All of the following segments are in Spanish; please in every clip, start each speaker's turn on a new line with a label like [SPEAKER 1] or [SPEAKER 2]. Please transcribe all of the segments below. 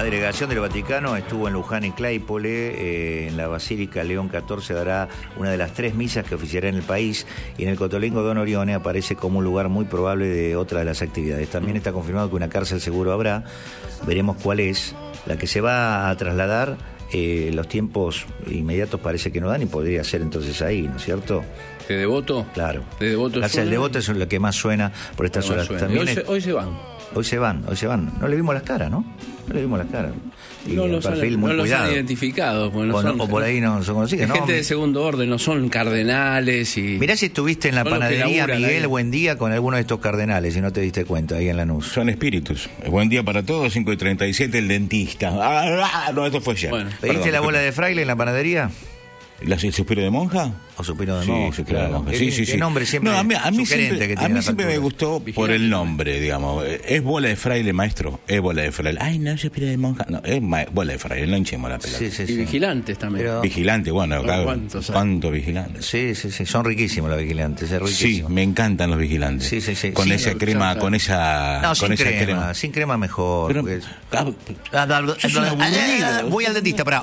[SPEAKER 1] delegación del Vaticano estuvo en Luján y Claypole, en la Basílica León XIV dará una de las 3 misas que oficiará en el país, y en el Cotolengo Don Orione aparece como un lugar muy probable de otra de las actividades. También está confirmado que una cárcel seguro habrá, veremos cuál es, la que se va a trasladar. Los tiempos inmediatos parece que no dan y podría ser entonces ahí, ¿no es cierto?
[SPEAKER 2] ¿De Devoto?
[SPEAKER 1] Claro.
[SPEAKER 2] ¿De Devoto?
[SPEAKER 1] La del Devoto es lo que más suena por estas horas. También
[SPEAKER 2] hoy se van.
[SPEAKER 1] Hoy se van. No le vimos las caras, ¿no? No le vimos las caras. Y
[SPEAKER 2] no
[SPEAKER 1] el
[SPEAKER 2] los
[SPEAKER 1] perfil
[SPEAKER 2] han,
[SPEAKER 1] muy
[SPEAKER 2] no los
[SPEAKER 1] cuidado.
[SPEAKER 2] han identificado.
[SPEAKER 1] O por ahí no son conocidos.
[SPEAKER 2] Gente de segundo orden, no son cardenales. Y
[SPEAKER 1] mirá si estuviste en la panadería Miguel, buen día, con alguno de estos cardenales y no te diste cuenta ahí en Lanús.
[SPEAKER 3] Son espíritus. Buen día para todos, 5:37, el dentista. No, esto fue ayer.
[SPEAKER 1] Bueno, ¿pediste la bola de fraile en la panadería?
[SPEAKER 3] ¿El suspiro de monja?
[SPEAKER 1] O suspiro de monja,
[SPEAKER 3] sí,
[SPEAKER 1] claro.
[SPEAKER 3] Sí.
[SPEAKER 1] ¿Qué nombre siempre?
[SPEAKER 3] No, a mí siempre me gustó
[SPEAKER 2] Vigilante,
[SPEAKER 3] por el nombre, digamos. ¿Es bola de fraile, maestro? Es bola de fraile. Ay, no, suspiro de monja. No, es bola de fraile, no hinchemos la pelota.
[SPEAKER 2] Y vigilantes también.
[SPEAKER 1] Pero...
[SPEAKER 3] Vigilante, bueno, claro. ¿Cuántos vigilantes?
[SPEAKER 1] Sí. Son riquísimos los vigilantes, es riquísimo.
[SPEAKER 3] Sí, me encantan los vigilantes.
[SPEAKER 1] Sí.
[SPEAKER 3] Con esa crema, con esa...
[SPEAKER 1] No,
[SPEAKER 3] con
[SPEAKER 1] sin
[SPEAKER 3] esa
[SPEAKER 1] crema. Sin crema mejor.
[SPEAKER 3] Pero,
[SPEAKER 1] voy al dentista, pará.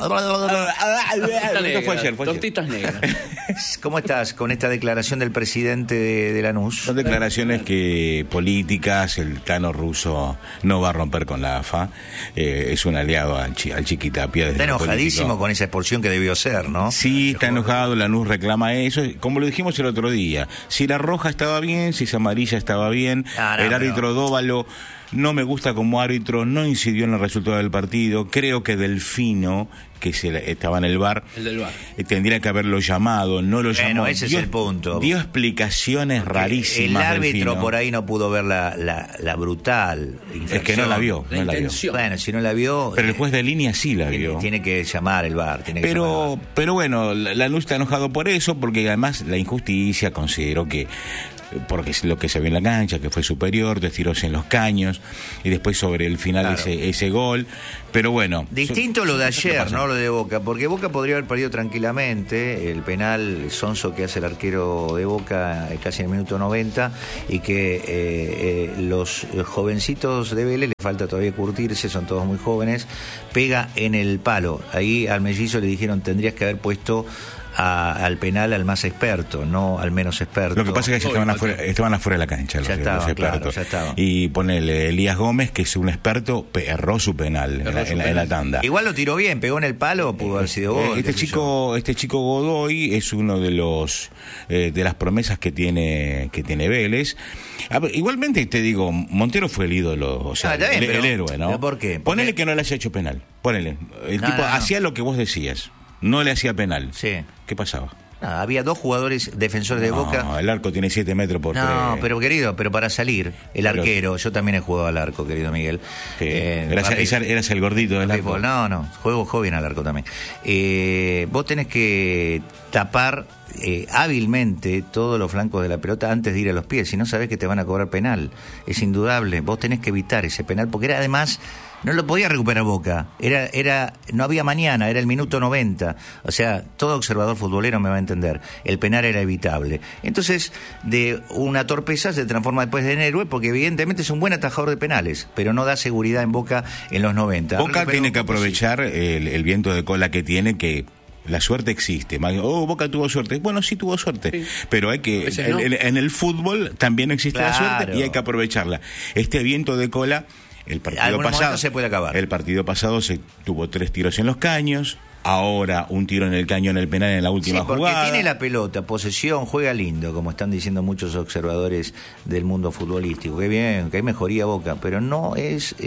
[SPEAKER 3] Fue ayer.
[SPEAKER 2] Tortitas negras.
[SPEAKER 1] ¿Cómo estás con esta declaración del presidente de Lanús?
[SPEAKER 3] Son declaraciones que políticas, el Tano Russo no va a romper con la AFA, es un aliado al Chiquitapia.
[SPEAKER 1] Está enojadísimo con esa expulsión que debió ser, ¿no?
[SPEAKER 3] Sí, está enojado, Lanús reclama eso, como lo dijimos el otro día, si la roja estaba bien, si esa amarilla estaba bien, el árbitro Dóvalo no me gusta como árbitro, no incidió en el resultado del partido, creo que Delfino, que estaba en el VAR, tendría que haberlo llamado, no lo llamó.
[SPEAKER 1] Bueno, ese es el punto.
[SPEAKER 3] Dio explicaciones rarísimas.
[SPEAKER 1] El árbitro
[SPEAKER 3] Delfino.
[SPEAKER 1] Por ahí no pudo ver la brutal infracción.
[SPEAKER 3] Es que no la vio.
[SPEAKER 1] Bueno, si no la vio...
[SPEAKER 3] Pero el juez de línea sí la vio.
[SPEAKER 1] Tiene que llamar el VAR.
[SPEAKER 3] Pero bueno, Lanús está enojado por eso, porque además la injusticia consideró que... porque es lo que se vio en la cancha, que fue superior, tiros en los caños, y después sobre el final ese gol, pero bueno.
[SPEAKER 1] Distinto lo de ayer, no lo de Boca, porque Boca podría haber perdido tranquilamente el penal sonso que hace el arquero de Boca casi en el minuto 90, y que los jovencitos de Vélez, les falta todavía curtirse, son todos muy jóvenes, pega en el palo. Ahí al mellizo le dijeron, tendrías que haber puesto al penal al más experto, no al menos experto.
[SPEAKER 3] Lo que pasa es que estaban afuera de la cancha los expertos.
[SPEAKER 1] Claro, ya estaban.
[SPEAKER 3] Y ponele Elías Gómez, que es un experto, erró su penal en la tanda.
[SPEAKER 1] Igual lo tiró bien, pegó en el palo, pudo haber sido gol.
[SPEAKER 3] Este chico Godoy es uno de los de las promesas que tiene Vélez. Igualmente te digo, Montero fue el ídolo, o sea, el héroe, ¿no?
[SPEAKER 1] ¿Por qué?
[SPEAKER 3] Ponele que no le haya hecho penal. Ponele. El tipo hacía lo que vos decías. No le hacía penal.
[SPEAKER 1] Sí.
[SPEAKER 3] ¿Qué pasaba?
[SPEAKER 1] Había 2 jugadores defensores de Boca.
[SPEAKER 3] No, el arco tiene 7 metros por 3.
[SPEAKER 1] No, pero querido, para salir, el arquero, yo también he jugado al arco, querido Miguel.
[SPEAKER 3] Eras el gordito del arco.
[SPEAKER 1] No, juego bien al arco también. Vos tenés que tapar hábilmente todos los flancos de la pelota antes de ir a los pies, si no sabés que te van a cobrar penal. Es indudable, vos tenés que evitar ese penal, porque era además... No lo podía recuperar Boca, no había mañana, era el minuto 90, o sea, todo observador futbolero me va a entender, el penal era evitable. Entonces, de una torpeza se transforma después en héroe, porque evidentemente es un buen atajador de penales, pero no da seguridad en Boca en los 90.
[SPEAKER 3] Boca tiene que aprovechar el viento de cola que tiene, que... La suerte existe. Boca tuvo suerte. Bueno, sí tuvo suerte. Sí. Pero hay que... En el fútbol también existe la suerte y hay que aprovecharla. Este viento de cola... El partido pasado
[SPEAKER 1] se puede acabar.
[SPEAKER 3] El partido pasado se tuvo 3 tiros en los caños, ahora un tiro en el caño en el penal en la última jugada.
[SPEAKER 1] Tiene la pelota, posesión, juega lindo, como están diciendo muchos observadores del mundo futbolístico. Qué bien, que hay mejoría Boca, pero no es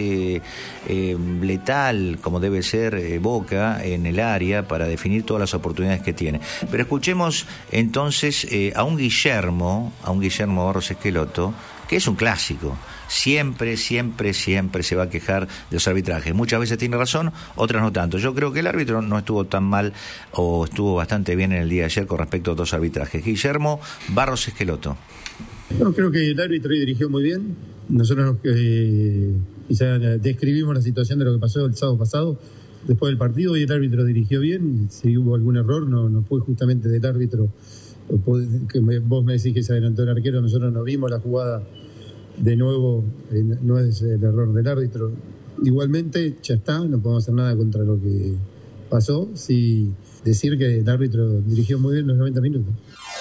[SPEAKER 1] letal como debe ser Boca en el área para definir todas las oportunidades que tiene. Pero escuchemos entonces a un Guillermo Barros Esqueloto, que es un clásico. Siempre se va a quejar de los arbitrajes. Muchas veces tiene razón, otras no tanto. Yo creo que el árbitro no estuvo tan mal, o estuvo bastante bien en el día de ayer con respecto a otros arbitrajes. Guillermo Barros Esqueloto.
[SPEAKER 4] No, creo que el árbitro hoy dirigió muy bien. Nosotros quizá describimos la situación de lo que pasó el sábado pasado, después del partido, y el árbitro dirigió bien. Si hubo algún error, no fue justamente del árbitro. Vos me decís que se adelantó el arquero, nosotros no vimos la jugada de nuevo, no es el error del árbitro. igualmente ya está, no podemos hacer nada contra lo que pasó, sí decir que el árbitro dirigió muy bien los 90 minutos.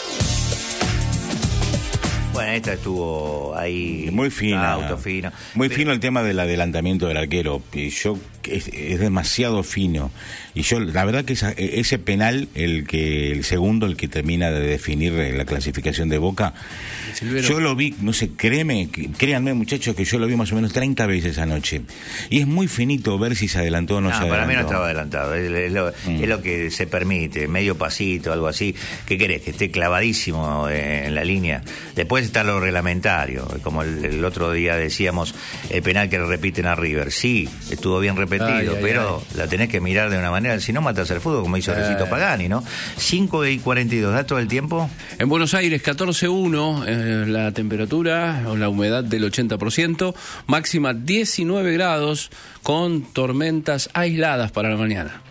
[SPEAKER 1] Bueno, esta estuvo ahí
[SPEAKER 3] muy fina,
[SPEAKER 1] autofino.
[SPEAKER 3] Muy fino el tema del adelantamiento del arquero. Y yo es demasiado fino. Y yo, la verdad que ese penal, el segundo, el que termina de definir la clasificación de Boca, yo lo vi, no sé, créanme muchachos, que yo lo vi más o menos 30 veces anoche. Y es muy finito ver si se adelantó o no se adelantó.
[SPEAKER 1] Para mí no estaba adelantado, es lo que se permite, medio pasito, algo así. ¿Qué querés? Que esté clavadísimo en la línea. Después está lo reglamentario, como el otro día decíamos, el penal que le repiten a River. Sí, estuvo bien repetido, pero la tenés que mirar de una manera, si no matas el fútbol, como hizo Recito Pagani, ¿no? 5:42, ¿da todo el tiempo?
[SPEAKER 2] En Buenos Aires, 14:1, la temperatura o la humedad del 80%, máxima 19 grados, con tormentas aisladas para la mañana.